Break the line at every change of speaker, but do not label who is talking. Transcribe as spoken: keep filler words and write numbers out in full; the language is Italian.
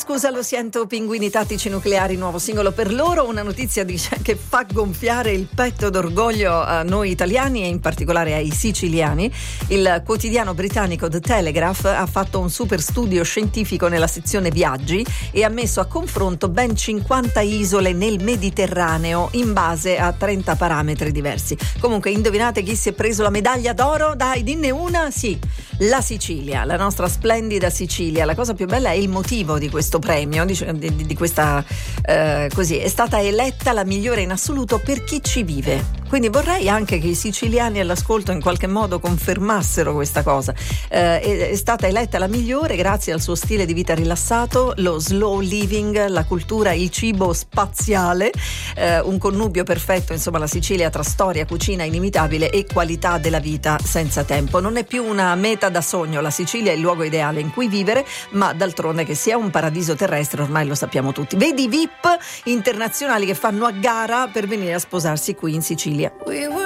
scusa, lo sento, Pinguini Tattici Nucleari, nuovo singolo per loro. Una notizia dice che fa gonfiare il petto d'orgoglio a noi italiani e in particolare ai siciliani. Il quotidiano britannico The Telegraph ha fatto un super studio scientifico nella sezione viaggi e ha messo a confronto ben cinquanta isole nel Mediterraneo in base a trenta parametri diversi. Comunque, indovinate chi si è preso la medaglia d'oro? Dai, dinne una. Sì, la Sicilia, la nostra splendida Sicilia. La cosa più bella è il motivo di questo premio, di, di, di questa eh, così, è stata eletta la migliore in assoluto per chi ci vive. Quindi vorrei anche che i siciliani all'ascolto in qualche modo confermassero questa cosa. Eh, è, è stata eletta la migliore grazie al suo stile di vita rilassato, lo slow living, la cultura, il cibo spaziale, eh, un connubio perfetto, insomma, la Sicilia tra storia, cucina inimitabile e qualità della vita senza tempo. Non è più una meta da sogno, la Sicilia è il luogo ideale in cui vivere, ma d'altronde che sia un paradiso terrestre ormai lo sappiamo tutti. Vedi i V I P internazionali che fanno a gara per venire a sposarsi qui in Sicilia. We were